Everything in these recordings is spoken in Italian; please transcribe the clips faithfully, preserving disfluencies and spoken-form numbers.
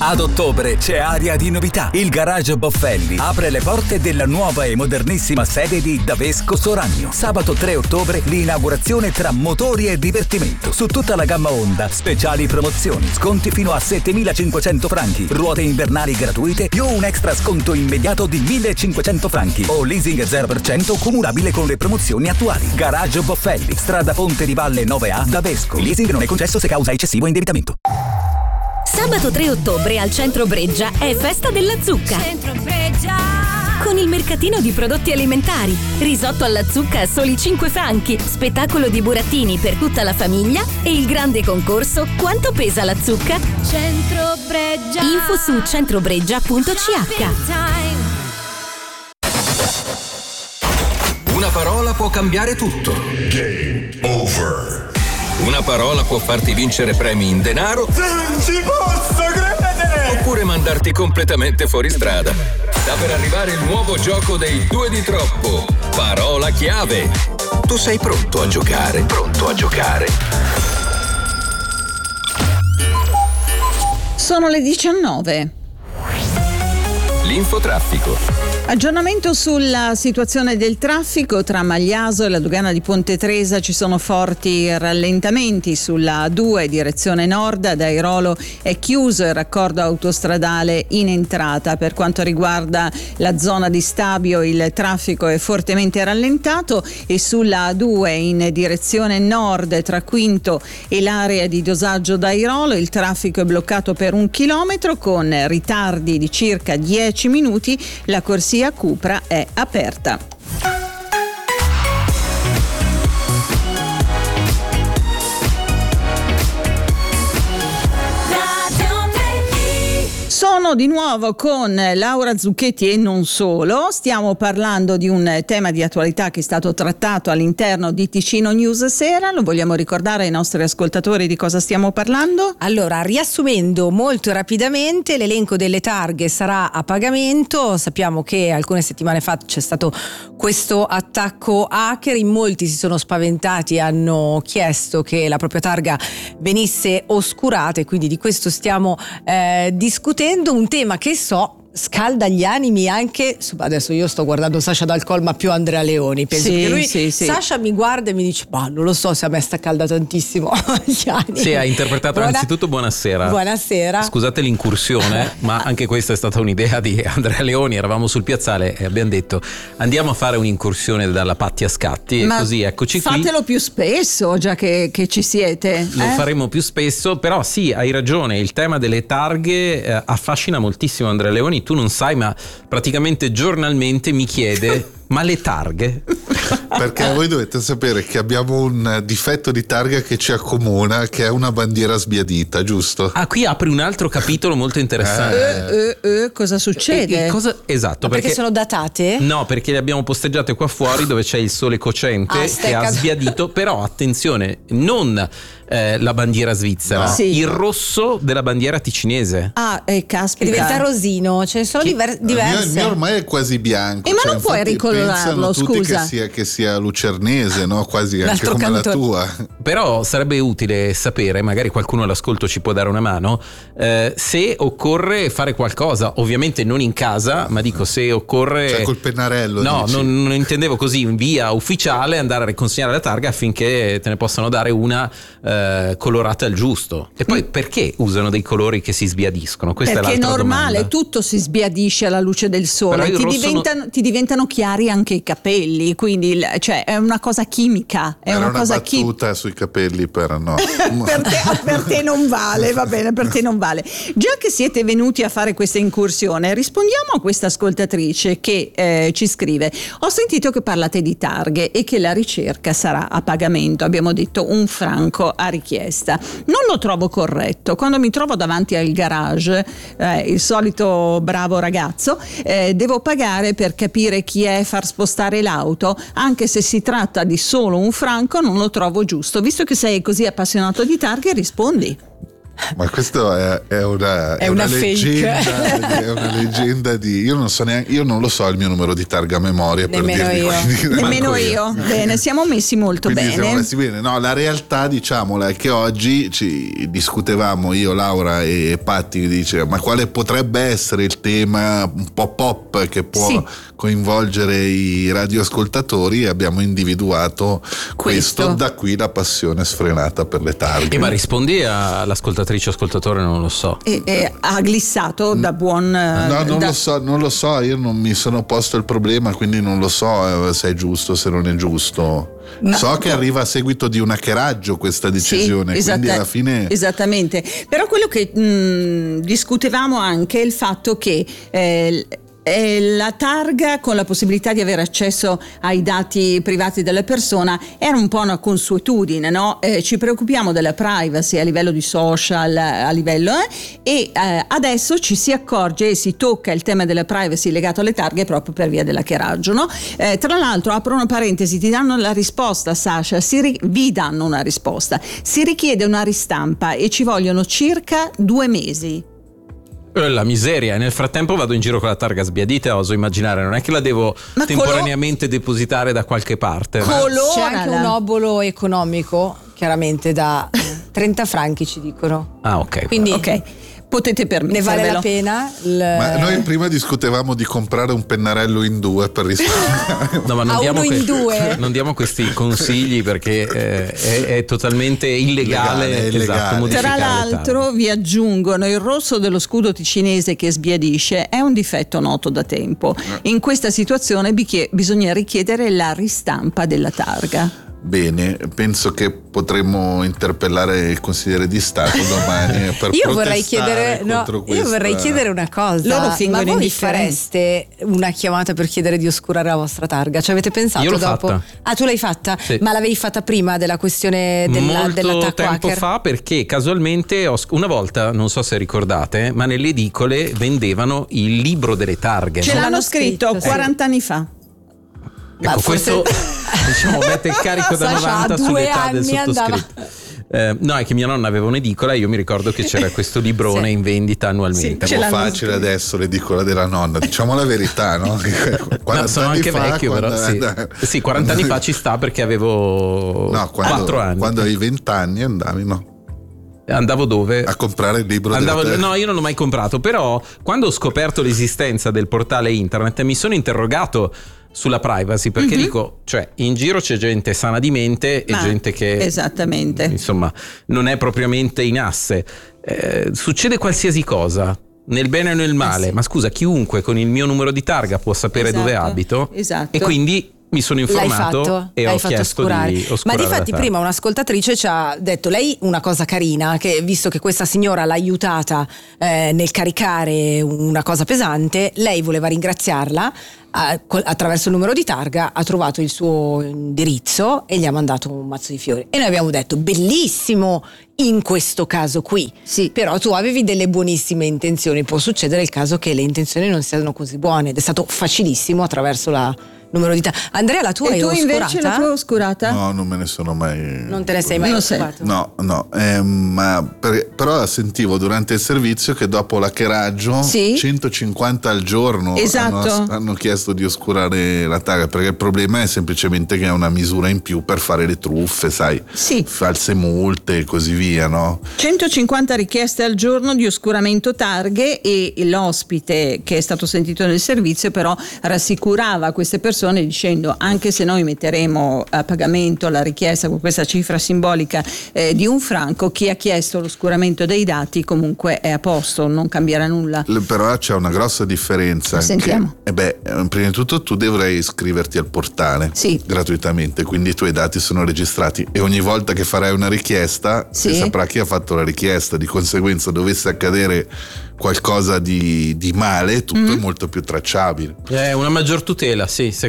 Ad ottobre c'è aria di novità. Il Garage Boffelli apre le porte della nuova e modernissima sede di Davesco Soragno. Sabato tre ottobre l'inaugurazione tra motori e divertimento. Su tutta la gamma Honda, speciali promozioni, sconti fino a settemilacinquecento franchi, ruote invernali gratuite più un extra sconto immediato di millecinquecento franchi o leasing zero per cento cumulabile con le promozioni attuali. Garage Boffelli, strada Ponte di Valle nove A, Davesco. Il leasing non è concesso se causa eccessivo indebitamento. Sabato tre ottobre al Centro Breggia è Festa della Zucca. Centro Breggia. Con il mercatino di prodotti alimentari, risotto alla zucca a soli cinque franchi, spettacolo di burattini per tutta la famiglia e il grande concorso Quanto pesa la zucca? Centro Breggia. Info su centrobreggia punto c h. Una parola può cambiare tutto. Game over. Una parola può farti vincere premi in denaro. Non ci posso credere! Oppure mandarti completamente fuori strada. Sta per arrivare il nuovo gioco dei due di troppo. Parola chiave. Tu sei pronto a giocare? Pronto a giocare? Sono le diciannove. L'infotraffico. Aggiornamento sulla situazione del traffico tra Magliaso e la dogana di Ponte Tresa. Ci sono forti rallentamenti sulla A due direzione nord. Ad Airolo è chiuso il raccordo autostradale in entrata. Per quanto riguarda la zona di Stabio il traffico è fortemente rallentato e sulla A due in direzione nord tra Quinto e l'area di dosaggio d'Airolo il traffico è bloccato per un chilometro con ritardi di circa dieci minuti. La corsia Cupra è aperta. Sono di nuovo con Laura Zucchetti e non solo. Stiamo parlando di un tema di attualità che è stato trattato all'interno di Ticino News Sera. Lo vogliamo ricordare ai nostri ascoltatori di cosa stiamo parlando? Allora, riassumendo molto rapidamente, l'elenco delle targhe sarà a pagamento. Sappiamo che alcune settimane fa c'è stato questo attacco hacker, in molti si sono spaventati e hanno chiesto che la propria targa venisse oscurata e quindi di questo stiamo eh, discutendo. Un tema che so scalda gli animi anche, adesso io sto guardando Sasha Dal Col ma più Andrea Leoni, penso sì, che lui sì, sì. Sasha mi guarda e mi dice ma non lo so se a me sta calda tantissimo gli animi. Sì, ha interpretato. Buona... anzitutto buonasera buonasera scusate l'incursione ma anche questa è stata un'idea di Andrea Leoni. Eravamo sul piazzale e abbiamo detto andiamo a fare un'incursione dalla Patti a Scatti ma e così eccoci fatelo qui. Fatelo più spesso già che, che ci siete lo eh? faremo più spesso, però sì, hai ragione, il tema delle targhe eh, affascina moltissimo Andrea Leoni. Tu non sai ma praticamente giornalmente mi chiede ma le targhe? Perché voi dovete sapere che abbiamo un difetto di targa che ci accomuna, che è una bandiera sbiadita, giusto? Ah, qui apri un altro capitolo molto interessante. Eh, eh, eh, cosa succede? E, e cosa, esatto, perché, perché sono datate? No, perché le abbiamo posteggiate qua fuori dove c'è il sole cocente ah, che ha sbiadito, però attenzione, non eh, la bandiera svizzera, no. Sì. Il rosso della bandiera ticinese. Ah, eh, caspita. Che diventa rosino, ce ne sono che, diver- diverse. Il mio, il mio ormai è quasi bianco. E ma cioè, non puoi ricolorarlo, tutti scusa. Che sia, che sia lucernese, no? Quasi anche come cantone. La tua. Però sarebbe utile sapere, magari qualcuno all'ascolto ci può dare una mano, eh, se occorre fare qualcosa, ovviamente non in casa, ma dico se occorre... Cioè col pennarello. No, dici. non, non intendevo così, in via ufficiale andare a riconsegnare la targa affinché te ne possano dare una eh, colorata al giusto. E poi Mm. perché usano dei colori che si sbiadiscono? Questa Perché è l'altra è normale, domanda. Tutto si sbiadisce alla luce del sole, Però il ti rosso diventano, no- ti diventano chiari anche i capelli, quindi il- cioè, è una cosa chimica, è Era una, una cosa chimica. battuta sui capelli, però no. per, te, per te non vale, va bene, per te non vale. Già che siete venuti a fare questa incursione, rispondiamo a questa ascoltatrice che eh, ci scrive: ho sentito che parlate di targhe e che la ricerca sarà a pagamento, abbiamo detto un franco a richiesta. Non lo trovo corretto. Quando mi trovo davanti al garage, eh, il solito bravo ragazzo, eh, devo pagare per capire chi è, far spostare l'auto, anche se si tratta di solo un franco non lo trovo giusto. Visto che sei così appassionato di targhe, rispondi. Ma questo è, è una, È è una una fake. leggenda, è una leggenda di io non so neanche io non lo so il mio numero di targa a memoria per Nemmeno dirvi, io. quindi- Nemmeno io. Bene, siamo messi molto Quindi siamo bene. messi bene. No, la realtà, diciamola, è che oggi ci discutevamo io, Laura e Patti, dice ma quale potrebbe essere il tema un po' pop che può Sì. coinvolgere i radioascoltatori, e abbiamo individuato questo. Questo. Da qui la passione sfrenata per le targhe. E ma rispondi all'ascoltatrice o ascoltatore, non lo so. E, e ha glissato da buon. No, non da- lo so, non lo so, io non mi sono posto il problema, quindi non lo so eh, se è giusto, se non è giusto. No. So che arriva a seguito di un hackeraggio questa decisione, Sì, esatta- quindi alla fine esattamente. Però quello che mh, discutevamo anche è il fatto che eh, eh, la targa con la possibilità di avere accesso ai dati privati della persona era un po' una consuetudine, no? Eh, ci preoccupiamo della privacy a livello di social, a livello eh, e eh, adesso ci si accorge e si tocca il tema della privacy legato alle targhe proprio per via dell'hackeraggio, no? Eh, tra l'altro, apro una parentesi, ti danno la risposta, Sasha, si ri- vi danno una risposta, si richiede una ristampa e ci vogliono circa due mesi. Eh, La miseria, e nel frattempo vado in giro con la targa sbiadita, oso immaginare, non è che la devo Ma temporaneamente depositare da qualche parte. Colorala. C'è anche un obolo economico, chiaramente da trenta franchi ci dicono. Ah, ok. Quindi Ok, potete ne permettervelo. vale la pena. Il- Ma noi prima discutevamo di comprare un pennarello in due per risparmiare. No, ma non A diamo, uno in due. non diamo questi consigli perché eh, è, è totalmente illegale, Illegale, è illegale. esatto, modificare Tra le l'altro targhe. vi aggiungono il rosso dello scudo ticinese che sbiadisce, è un difetto noto da tempo. In questa situazione bichie- bisogna richiedere la ristampa della targa. Bene, penso che potremmo interpellare il consigliere di Stato domani per io vorrei protestare chiedere no, contro io questa- vorrei chiedere una cosa. Loro fingono ma voi indifferenti. fareste una chiamata per chiedere di oscurare la vostra targa? Ci avete pensato Io l'ho dopo? fatta. Ah, tu l'hai fatta? Sì. Ma l'avevi fatta prima della questione della, Molto dell'attacco tempo hacker? fa, perché casualmente ho sc- una volta, non so se ricordate, ma nelle edicole vendevano il libro delle targhe, Ce no? l'hanno l'hanno scritto scritto, sì. quaranta anni fa. Ma Ecco, forse- questo diciamo mette il carico da Sasha, novanta a due sull'età del anni andava. sottoscritto. Eh, no, è che mia nonna aveva un'edicola e io mi ricordo che c'era questo librone Sì. in vendita annualmente. Ce È l'hanno facile adesso l'edicola della nonna, diciamo la verità, no? No, sono anni anche fa, vecchio, però quando- sì. Sì, quaranta anni fa ci sta perché avevo No, quando, quattro anni. quando avevi venti anni andavi, no? Andavo dove? A comprare il libro Andavo, della no, io non l'ho mai comprato, però quando ho scoperto l'esistenza del portale internet mi sono interrogato sulla privacy, perché Mhm. dico, cioè in giro c'è gente sana di mente e Ma- gente che esattamente. insomma non è propriamente in asse. Eh, succede qualsiasi cosa, nel bene o nel male, Eh sì. ma scusa, chiunque con il mio numero di targa può sapere Esatto, dove abito, esatto. e quindi mi sono L'hai informato fatto, e l'hai ho fatto chiesto oscurare. di Ma oscurare la difatti targa. prima un'ascoltatrice ci ha detto lei una cosa carina, che visto che questa signora l'ha aiutata eh, nel caricare una cosa pesante, lei voleva ringraziarla eh, col- attraverso il numero di targa, ha trovato il suo indirizzo e gli ha mandato un mazzo di fiori. E noi abbiamo detto bellissimo in questo caso qui, Sì. però tu avevi delle buonissime intenzioni, può succedere il caso che le intenzioni non siano così buone, ed è stato facilissimo attraverso la numero di targa. Andrea, la tua E hai tu oscurata? invece la tua oscurata? No, non me ne sono mai. Non te ne sei mai Non sei. occupato? No, no, eh, ma per- però sentivo durante il servizio che dopo l'hackeraggio Sì. centocinquanta al giorno Esatto. hanno, hanno chiesto di oscurare la targa, perché il problema è semplicemente che è una misura in più per fare le truffe, sai, Sì. false multe e così via, no? centocinquanta richieste al giorno di oscuramento targhe, e l'ospite che è stato sentito nel servizio però rassicurava queste persone dicendo: anche se noi metteremo a pagamento la richiesta con questa cifra simbolica eh, di un franco, chi ha chiesto l'oscuramento dei dati comunque è a posto, non cambierà nulla. L- Però c'è una grossa differenza. Sentiamo. Che, eh beh, eh, prima di tutto tu dovrai iscriverti al portale Sì. gratuitamente, quindi i tuoi dati sono registrati e ogni volta che farai una richiesta Sì. si saprà chi ha fatto la richiesta. Di conseguenza, dovesse accadere qualcosa di, di male, tutto Mm. è molto più tracciabile. È una maggior tutela, sì, secondo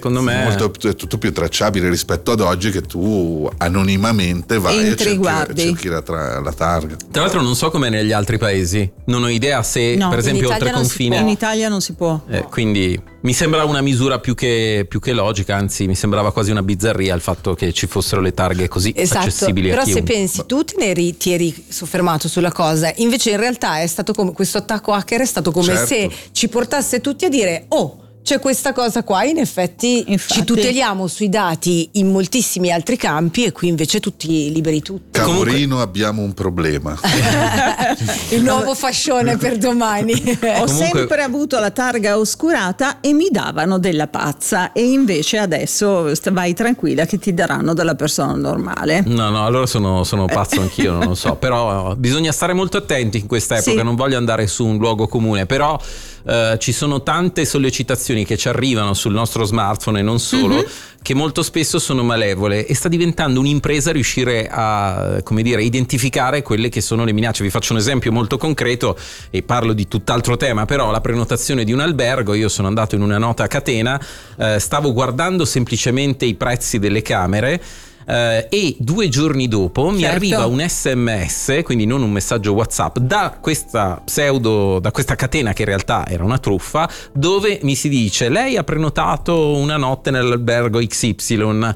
secondo me molto, è tutto più tracciabile rispetto ad oggi, che tu anonimamente vai Entri, e cerchi, guardi. cerchi la, tra, la targa. Tra l'altro non so com'è negli altri paesi, non ho idea se No, per in esempio Italia oltre non si confine In Italia non si può. eh, quindi mi sembra una misura più che, più che logica, anzi mi sembrava quasi una bizzarria il fatto che ci fossero le targhe così Esatto, accessibili però a se chiunque. pensi tu te ne eri, ti eri soffermato sulla cosa, invece in realtà è stato come questo attacco hacker è stato come Certo. se ci portasse tutti a dire oh, c'è questa cosa qua, in effetti, Infatti. ci tuteliamo sui dati in moltissimi altri campi e qui invece tutti liberi tutti. Cavorino, abbiamo un problema. Il nuovo fascione per domani. Ho Comunque- sempre avuto la targa oscurata e mi davano della pazza, e invece adesso st- vai tranquilla che ti daranno della persona normale. No, no, allora sono, sono pazzo anch'io, non lo so. Però bisogna stare molto attenti in questa epoca, Sì. non voglio andare su un luogo comune, però eh, ci sono tante sollecitazioni che ci arrivano sul nostro smartphone e non solo, Mm-hmm. che molto spesso sono malevole, e sta diventando un'impresa riuscire a, come dire, identificare quelle che sono le minacce. Vi faccio un esempio molto concreto e parlo di tutt'altro tema, però la prenotazione di un albergo, io sono andato in una nota catena, eh, stavo guardando semplicemente i prezzi delle camere. Uh, e due giorni dopo mi Certo. arriva un sms, quindi non un messaggio WhatsApp, da questa pseudo, da questa catena che in realtà era una truffa, dove mi si dice: lei ha prenotato una notte nell'albergo X Y,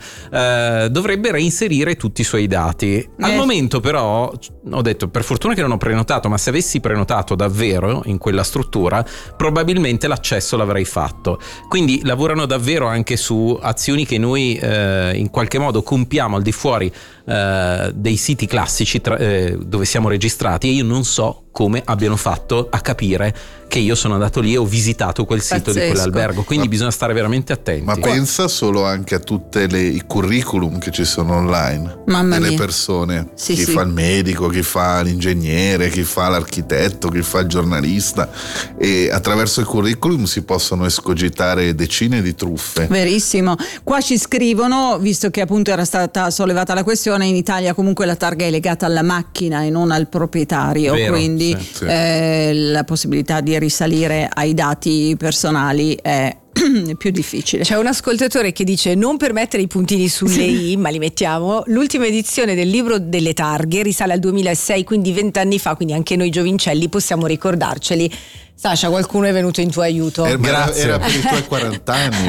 uh, dovrebbe reinserire tutti i suoi dati. Al Eh. momento però ho detto: per fortuna che non ho prenotato, ma se avessi prenotato davvero in quella struttura probabilmente l'accesso l'avrei fatto. Quindi lavorano davvero anche su azioni che noi eh, in qualche modo compiamo al di fuori eh, dei siti classici tra, eh, dove siamo registrati, e io non so come abbiano fatto a capire che io sono andato lì e ho visitato quel sito di Pazzesco. quell'albergo, quindi Ma- bisogna stare veramente attenti. Ma pensa solo anche a tutte le i curriculum che ci sono online Mamma delle mia. persone, Sì, chi sì. fa il medico, chi fa l'ingegnere, chi fa l'architetto, chi fa il giornalista, e attraverso il curriculum si possono escogitare decine di truffe. Verissimo. Qua ci scrivono, visto che appunto era stata sollevata la questione, in Italia comunque la targa è legata alla macchina e non al proprietario, Vero, quindi sì, sì. eh, la possibilità di risalire ai dati personali è più difficile. C'è un ascoltatore che dice: non per mettere i puntini sulle i, ma li mettiamo, l'ultima edizione del libro delle targhe risale al duemilasei, quindi vent'anni fa, quindi anche noi giovincelli possiamo ricordarceli. Sasha, qualcuno è venuto in tuo aiuto? Era, Grazie. era per i tuoi quaranta anni.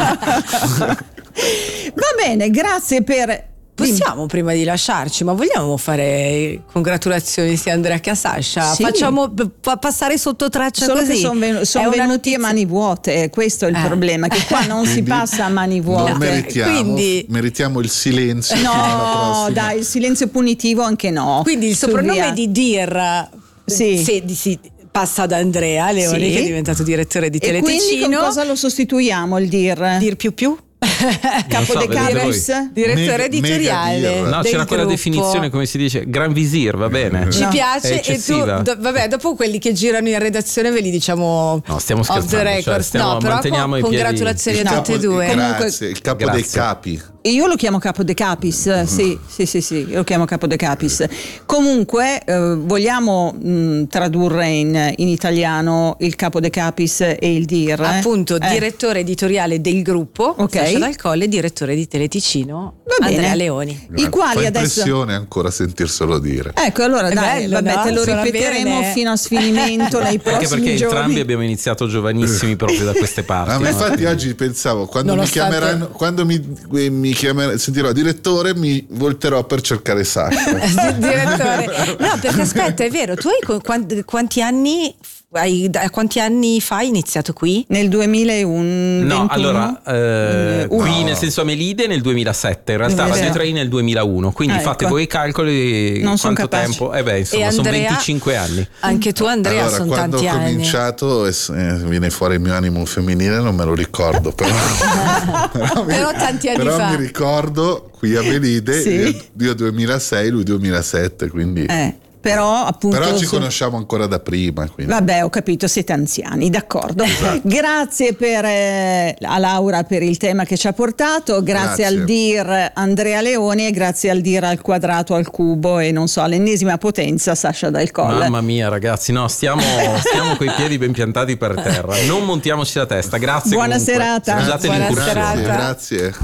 Va bene, grazie per... Possiamo, prima di lasciarci, ma vogliamo fare congratulazioni sia a Andrea che a Sasha? Sì. Facciamo pa- passare sotto traccia Solo così. che sono ven- son È una venuti notizia- a mani vuote, questo è il Eh. problema, che qua non si Quindi passa a mani vuote. Non meritiamo, Quindi- meritiamo il silenzio. alla No, prossima. dai, il silenzio punitivo anche no. Quindi il Su soprannome via. di Dir Sì. se- di- sì, passa ad Andrea Leoni, Sì. che è diventato direttore di E quindi con Teleticino. cosa lo sostituiamo il dir? Dir più più? Capo so, de vedete Capis? Direttore Mega- editoriale. mega dir. No, del c'era quella gruppo. definizione, come si dice, Gran Visir, va bene. Ci No, piace, è e tu, eccessiva. do- vabbè, dopo quelli che girano in redazione ve li diciamo No, stiamo off the scherzando, cioè, record. stiamo- no, però manteniamo i piedi- congratulazioni Il a capo- tutte e due. Grazie, Comunque- il capo Grazie. dei capi. Io lo chiamo Capo de Capis, sì, sì, sì, sì, io lo chiamo Capo de Capis. Comunque eh, vogliamo mh, tradurre in, in italiano il Capo de Capis e il dir. eh? Appunto, Eh. direttore editoriale del gruppo, Ok. Sasha Dal Colle, direttore di Teleticino, Va bene. Andrea Leoni. I quali Fa adesso... impressione ancora sentirselo dire. Ecco, allora È dai, bello, vabbè, no? te lo Suona ripeteremo bene. fino a sfinimento nei Anche prossimi perché giorni. entrambi abbiamo iniziato giovanissimi proprio da queste parti. Ah, ma no? infatti oggi pensavo, quando mi Nonostante- chiameranno, quando mi, mi chiameranno, sentirò direttore, mi volterò per cercare Sasha. Direttore. No, perché aspetta, è vero, tu hai qu- quanti, quanti anni hai, da quanti anni fa hai iniziato qui? Nel duemilauno. No, allora, eh, Uno. qui nel senso a Melide nel duemilasette, in realtà Sì. Radio tre nel duemilauno, quindi Ah, fate ecco. voi i calcoli Non son quanto capace. tempo. Eh beh, insomma, E sono Andrea? venticinque anni. Anche tu, Andrea, Allora, sono quando tanti ho anni. cominciato e s- eh, viene fuori il mio animo femminile, non me lo ricordo, però, però, mi, Però tanti anni però fa. mi ricordo qui a Melide, Sì. io, io duemilasei, lui duemilasette, quindi Eh. però appunto Però ci su... conosciamo ancora da prima, quindi. Vabbè, ho capito, siete anziani, d'accordo. Esatto. Grazie per, eh, a Laura per il tema che ci ha portato, grazie, Grazie. al dir Andrea Leoni e grazie al dir al quadrato, al cubo e non so, all'ennesima potenza Sasha Dal Colle. Mamma mia ragazzi, no, stiamo, stiamo coi piedi ben piantati per terra, non montiamoci la testa. Grazie. Buona comunque. serata. Scusate Buona l'incursione. serata. Grazie.